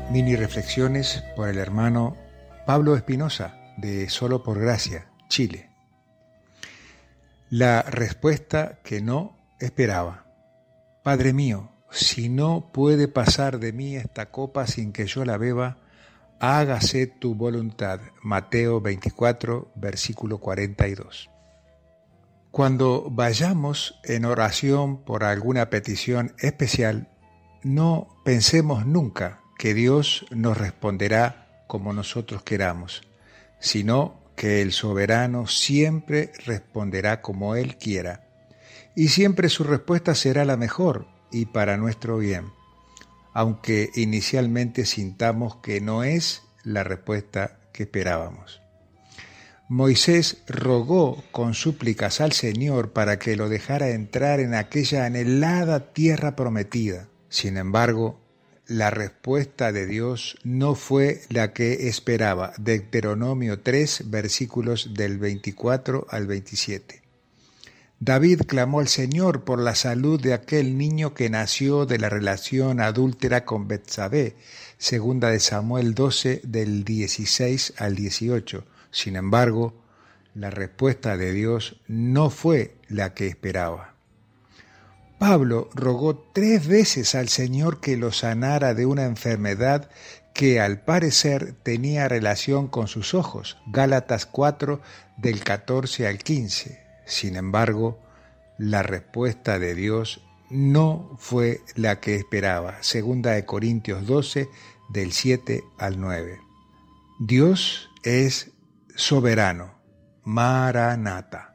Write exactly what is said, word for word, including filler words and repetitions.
Mini reflexiones por el hermano Pablo Espinosa, de Solo por Gracia, Chile. La respuesta que no esperaba. Padre mío, si no puede pasar de mí esta copa sin que yo la beba, hágase tu voluntad. Mateo veinticuatro, versículo cuarenta y dos. Cuando vayamos en oración por alguna petición especial, no pensemos nunca que Dios nos responderá como nosotros queramos, sino que el soberano siempre responderá como Él quiera, y siempre su respuesta será la mejor y para nuestro bien, aunque inicialmente sintamos que no es la respuesta que esperábamos. Moisés rogó con súplicas al Señor para que lo dejara entrar en aquella anhelada tierra prometida. Sin embargo, la respuesta de Dios no fue la que esperaba. Deuteronomio tres, versículos del veinticuatro al veintisiete. David clamó al Señor por la salud de aquel niño que nació de la relación adúltera con Betsabé, segunda de Samuel doce, del dieciséis al dieciocho. Sin embargo, la respuesta de Dios no fue la que esperaba. Pablo rogó tres veces al Señor que lo sanara de una enfermedad que al parecer tenía relación con sus ojos. Gálatas cuatro, del catorce al quince. Sin embargo, la respuesta de Dios no fue la que esperaba. Segunda de Corintios doce, del siete al nueve. Dios es soberano. Maranata.